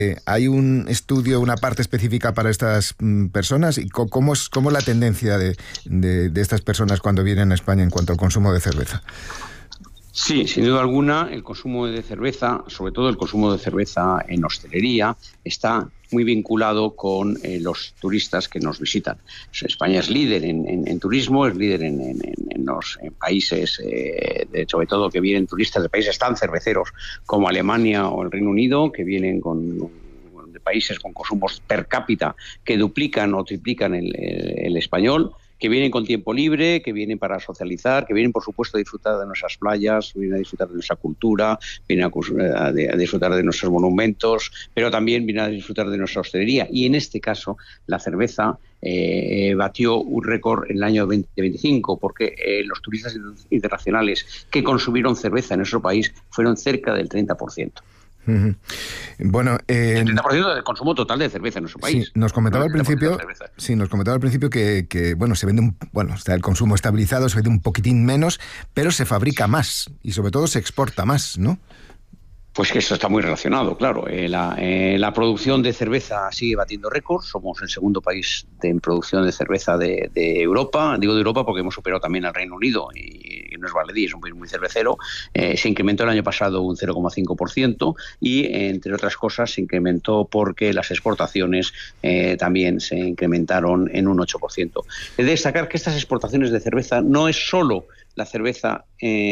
¿Hay un estudio, una parte específica para estas personas? ¿Y cómo es la tendencia de estas personas cuando vienen a España en cuanto al consumo de cerveza? Sí, sin duda alguna, el consumo de cerveza, sobre todo el consumo de cerveza en hostelería, está muy vinculado con los turistas que nos visitan. España es líder en turismo, es líder en los países, sobre todo que vienen turistas de países tan cerveceros como Alemania o el Reino Unido, que vienen de países con consumos per cápita que duplican o triplican el español, que vienen con tiempo libre, que vienen para socializar, que vienen, por supuesto, a disfrutar de nuestras playas, vienen a disfrutar de nuestra cultura, vienen a disfrutar de nuestros monumentos, pero también vienen a disfrutar de nuestra hostelería. Y en este caso, la cerveza batió un récord en el año 2025, porque los turistas internacionales que consumieron cerveza en nuestro país fueron cerca del 30%. Uh-huh. Bueno, el 30% del consumo total de cerveza en nuestro país. Sí, nos comentaba al principio que bueno, se vende está el consumo estabilizado, se vende un poquitín menos, pero se fabrica más y sobre todo se exporta más, ¿no? Pues que esto está muy relacionado, claro. La producción de cerveza sigue batiendo récords. Somos el segundo país en producción de cerveza de Europa. Digo de Europa porque hemos superado también al Reino Unido y no es baladí, es un país muy cervecero. Se incrementó el año pasado un 0,5% y, entre otras cosas, se incrementó porque las exportaciones también se incrementaron en un 8%. He de destacar que estas exportaciones de cerveza no es solo la cerveza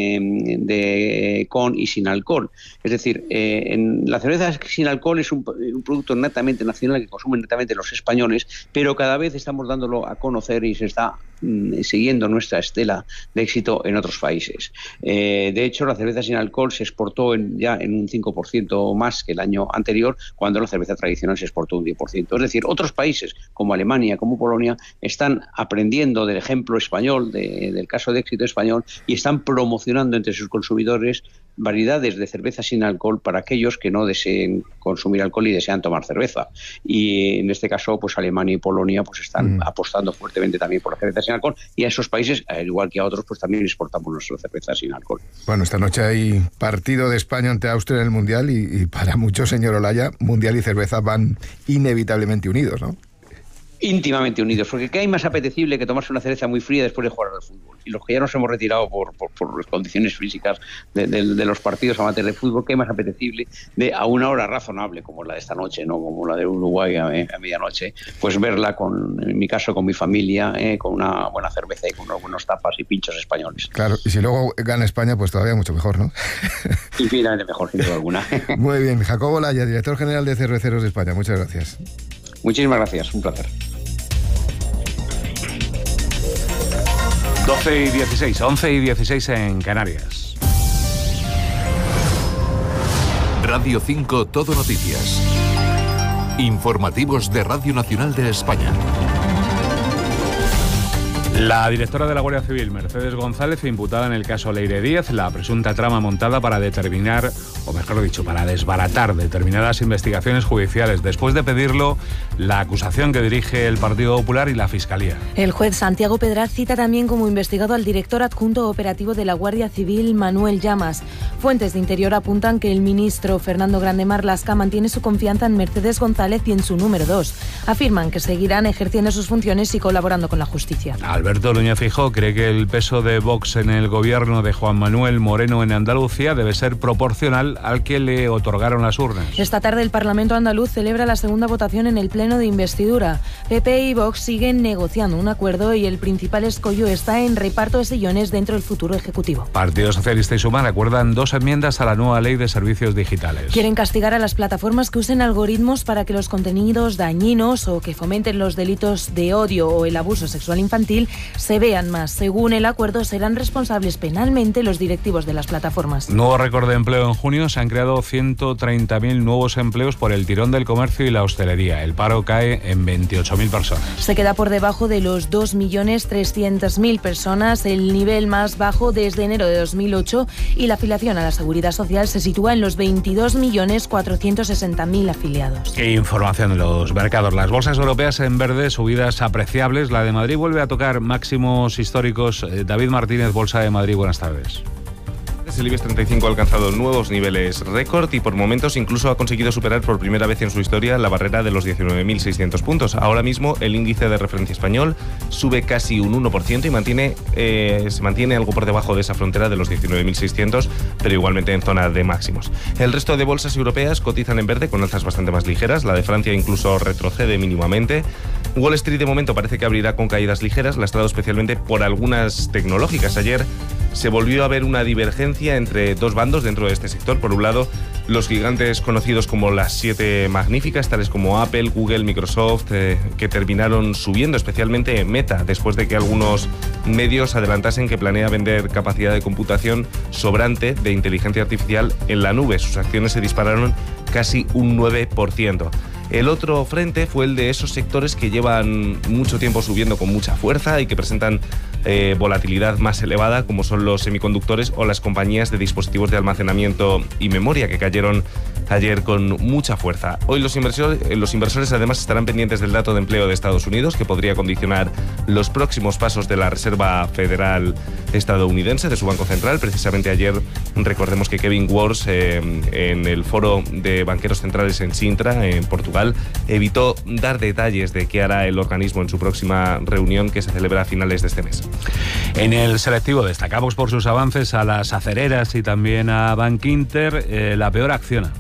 con y sin alcohol. Es decir, la cerveza sin alcohol es un producto netamente nacional que consumen netamente los españoles, pero cada vez estamos dándolo a conocer y se está siguiendo nuestra estela de éxito en otros países. De hecho, la cerveza sin alcohol se exportó ya en un 5% más que el año anterior, cuando la cerveza tradicional se exportó un 10%. Es decir, otros países como Alemania, como Polonia, están aprendiendo del ejemplo español, del caso de éxito español, y están promocionando entre sus consumidores variedades de cerveza sin alcohol para aquellos que no deseen consumir alcohol y desean tomar cerveza. Y en este caso, pues Alemania y Polonia pues están apostando fuertemente también por la cerveza sin alcohol, y a esos países, al igual que a otros, pues también exportamos nuestra cerveza sin alcohol. Bueno, esta noche hay partido de España ante Austria en el Mundial y para muchos, señor Olaya, Mundial y cerveza van inevitablemente unidos, ¿no? Íntimamente unidos, porque ¿qué hay más apetecible que tomarse una cerveza muy fría después de jugar al fútbol? Y los que ya nos hemos retirado por las condiciones físicas de los partidos amateurs de fútbol, ¿qué hay más apetecible a una hora razonable como la de esta noche, no como la de Uruguay a medianoche? Pues verla, en mi caso, con mi familia, con una buena cerveza y con unos buenos tapas y pinchos españoles. Claro, y si luego gana España, pues todavía mucho mejor, ¿no? Infinitamente mejor, sin duda alguna. Muy bien, Jacobo Olaya, director general de Cerveceros de España, muchas gracias. Muchísimas gracias, un placer. 12:16, 11:16 en Canarias. Radio 5 Todo Noticias. Informativos de Radio Nacional de España. La directora de la Guardia Civil, Mercedes González, imputada en el caso Leire Díez, la presunta trama montada para determinar, o mejor dicho, para desbaratar determinadas investigaciones judiciales, después de pedirlo la acusación que dirige el Partido Popular y la Fiscalía. El juez Santiago Pedraz cita también como investigado al director adjunto operativo de la Guardia Civil, Manuel Llamas. Fuentes de Interior apuntan que el ministro Fernando Grande Marlaska mantiene su confianza en Mercedes González y en su número 2. Afirman que seguirán ejerciendo sus funciones y colaborando con la justicia. Alberto Núñez Feijóo cree que el peso de Vox en el gobierno de Juan Manuel Moreno en Andalucía debe ser proporcional al que le otorgaron las urnas. Esta tarde el Parlamento andaluz celebra la segunda votación en el pleno de investidura. PP y Vox siguen negociando un acuerdo y el principal escollo está en reparto de sillones dentro del futuro Ejecutivo. Partido Socialista y Sumar acuerdan 2 enmiendas a la nueva ley de servicios digitales. Quieren castigar a las plataformas que usen algoritmos para que los contenidos dañinos o que fomenten los delitos de odio o el abuso sexual infantil se vean más. Según el acuerdo, serán responsables penalmente los directivos de las plataformas. Nuevo récord de empleo en junio. Se han creado 130.000 nuevos empleos por el tirón del comercio y la hostelería. El paro cae en 28.000 personas. Se queda por debajo de los 2.300.000 personas, el nivel más bajo desde enero de 2008, y la afiliación a la Seguridad Social se sitúa en los 22.460.000 afiliados. Qué información de los mercados. Las bolsas europeas en verde, subidas apreciables. La de Madrid vuelve a tocar máximos históricos. David Martínez, Bolsa de Madrid, buenas tardes. el IBEX 35 ha alcanzado nuevos niveles récord y por momentos incluso ha conseguido superar por primera vez en su historia la barrera de los 19.600 puntos. Ahora mismo el índice de referencia español sube casi un 1% y se mantiene algo por debajo de esa frontera de los 19.600, pero igualmente en zona de máximos. El resto de bolsas europeas cotizan en verde con alzas bastante más ligeras. La de Francia incluso retrocede mínimamente. Wall Street de momento parece que abrirá con caídas ligeras, lastrado especialmente por algunas tecnológicas. Ayer se volvió a ver una divergencia entre dos bandos dentro de este sector. Por un lado, los gigantes conocidos como las 7 magníficas, tales como Apple, Google, Microsoft, que terminaron subiendo, especialmente Meta, después de que algunos medios adelantasen que planea vender capacidad de computación sobrante de inteligencia artificial en la nube. Sus acciones se dispararon casi un 9%. El otro frente fue el de esos sectores que llevan mucho tiempo subiendo con mucha fuerza y que presentan volatilidad más elevada, como son los semiconductores o las compañías de dispositivos de almacenamiento y memoria, que cayeron ayer con mucha fuerza. Hoy los inversores además estarán pendientes del dato de empleo de Estados Unidos, que podría condicionar los próximos pasos de la Reserva Federal estadounidense, de su Banco Central. Precisamente ayer recordemos que Kevin Warsh, en el foro de banqueros centrales en Sintra, en Portugal, evitó dar detalles de qué hará el organismo en su próxima reunión, que se celebra a finales de este mes. En el selectivo destacamos por sus avances a las acereras y también a Bankinter. La peor acciona.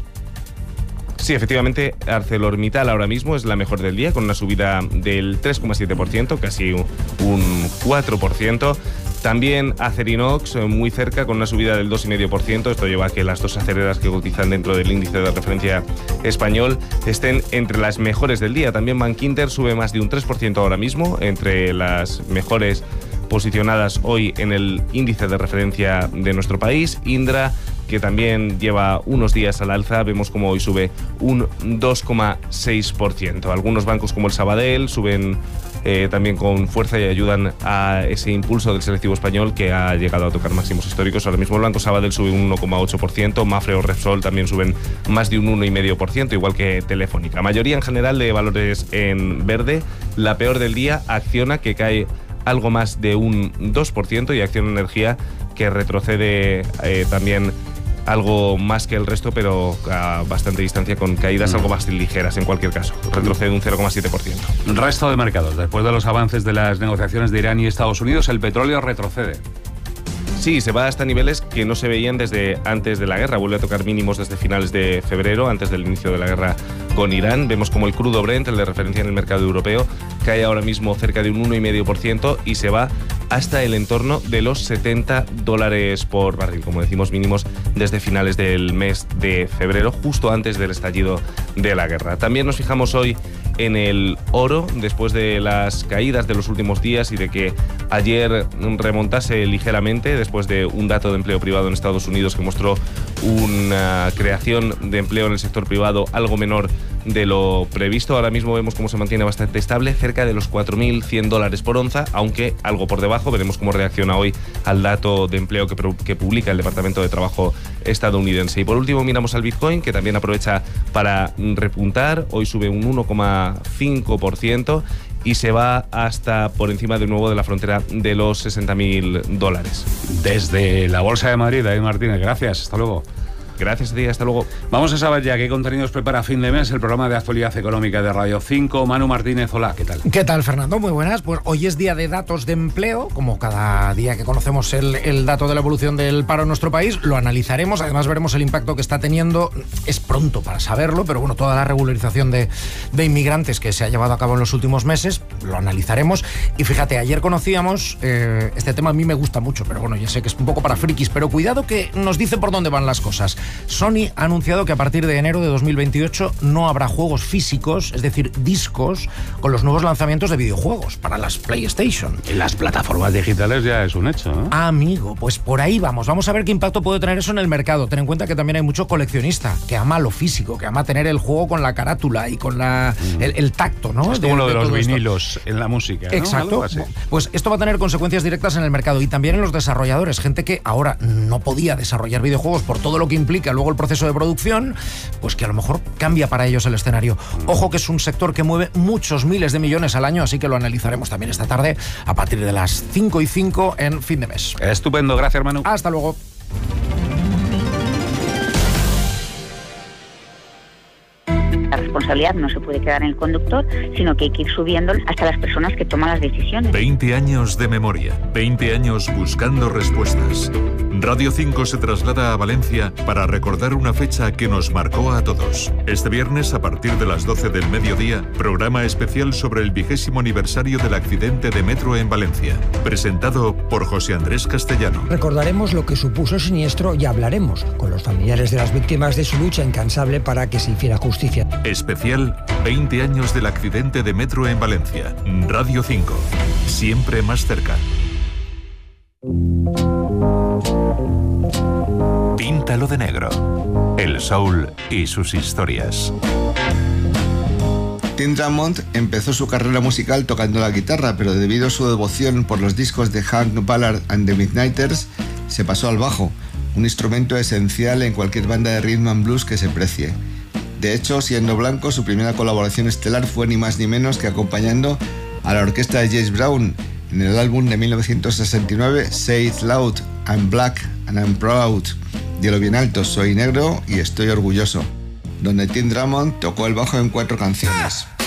Sí, efectivamente, ArcelorMittal ahora mismo es la mejor del día, con una subida del 3,7%, casi un 4%. También Acerinox, muy cerca, con una subida del 2,5%. Esto lleva a que las dos acereras que cotizan dentro del índice de referencia español estén entre las mejores del día. También Bankinter sube más de un 3% ahora mismo, entre las mejores posicionadas hoy en el índice de referencia de nuestro país. Indra, que también lleva unos días al alza, vemos como hoy sube un 2,6%. Algunos bancos como el Sabadell suben también con fuerza y ayudan a ese impulso del selectivo español, que ha llegado a tocar máximos históricos. Ahora mismo el Banco Sabadell sube un 1,8%, Mafre o Repsol también suben más de un 1,5%, igual que Telefónica. Mayoría en general de valores en verde. La peor del día, Acciona, que cae algo más de un 2%, y Acciona Energía, que retrocede también algo más que el resto, pero a bastante distancia, con caídas algo más ligeras en cualquier caso. Retrocede un 0,7%. Resto de mercados. Después de los avances de las negociaciones de Irán y Estados Unidos, el petróleo retrocede. Sí, se va hasta niveles que no se veían desde antes de la guerra. Vuelve a tocar mínimos desde finales de febrero, antes del inicio de la guerra con Irán. Vemos como el crudo Brent, el de referencia en el mercado europeo, cae ahora mismo cerca de un 1,5% y se va hasta el entorno de los $70 por barril. Como decimos, mínimos desde finales del mes de febrero, justo antes del estallido de la guerra. También nos fijamos hoy en el oro, después de las caídas de los últimos días y de que ayer remontase ligeramente, después de un dato de empleo privado en Estados Unidos que mostró una creación de empleo en el sector privado algo menor de lo previsto. Ahora mismo vemos cómo se mantiene bastante estable, cerca de los $4.100 por onza, aunque algo por debajo. Veremos cómo reacciona hoy al dato de empleo que publica el Departamento de Trabajo estadounidense. Y por último miramos al Bitcoin, que también aprovecha para repuntar. Hoy sube un 1,5% y se va hasta por encima de nuevo de la frontera de los $60.000. Desde la Bolsa de Madrid, David Martínez, gracias. Hasta luego. Gracias a ti, hasta luego. Vamos a saber ya qué contenidos prepara fin de mes el programa de actualidad económica de Radio 5. Manu Martínez, hola, ¿qué tal? ¿Qué tal, Fernando? Muy buenas. Pues hoy es día de datos de empleo, como cada día que conocemos el dato de la evolución del paro en nuestro país. Lo analizaremos, además veremos el impacto que está teniendo. Es pronto para saberlo, pero bueno, toda la regularización de inmigrantes que se ha llevado a cabo en los últimos meses, lo analizaremos. Y fíjate, ayer conocíamos, este tema a mí me gusta mucho, pero bueno, ya sé que es un poco para frikis, pero cuidado que nos dice por dónde van las cosas. Sony ha anunciado que a partir de enero de 2028 no habrá juegos físicos, es decir, discos, con los nuevos lanzamientos de videojuegos para las PlayStation. En las plataformas digitales ya es un hecho, ¿no? Amigo, pues por ahí vamos. Vamos a ver qué impacto puede tener eso en el mercado. Ten en cuenta que también hay mucho coleccionista que ama lo físico, que ama tener el juego con la carátula y con el tacto, ¿no? Es como lo de los vinilos en la música, ¿no? Exacto. Pues esto va a tener consecuencias directas en el mercado y también en los desarrolladores. Gente que ahora no podía desarrollar videojuegos por todo lo que implica luego el proceso de producción, pues que a lo mejor cambia para ellos el escenario. Ojo que es un sector que mueve muchos miles de millones al año, así que lo analizaremos también esta tarde a partir de las 5:05 en Fin de Mes. Estupendo, gracias, Manu. Hasta luego. responsabilidad no se puede quedar en el conductor, sino que hay que ir subiendo hasta las personas que toman las decisiones. 20 años de memoria, 20 años buscando respuestas. Radio 5 se traslada a Valencia para recordar una fecha que nos marcó a todos. Este viernes, a partir de las 12 del mediodía, programa especial sobre el 20º aniversario del accidente de metro en Valencia, presentado por José Andrés Castellano. Recordaremos lo que supuso el siniestro y hablaremos con los familiares de las víctimas de su lucha incansable para que se hiciera justicia. Especial 20 años del accidente de metro en Valencia. Radio 5, siempre más cerca. Píntalo de negro. El soul y sus historias. Tim Drummond empezó su carrera musical tocando la guitarra, pero debido a su devoción por los discos de Hank Ballard and the Midnighters, se pasó al bajo, un instrumento esencial en cualquier banda de rhythm and blues que se precie. De hecho, siendo blanco, su primera colaboración estelar fue ni más ni menos que acompañando a la orquesta de James Brown en el álbum de 1969 Say It Loud, I'm Black and I'm Proud. Dilo bien alto, soy negro y estoy orgulloso, donde Tim Drummond tocó el bajo en 4 canciones.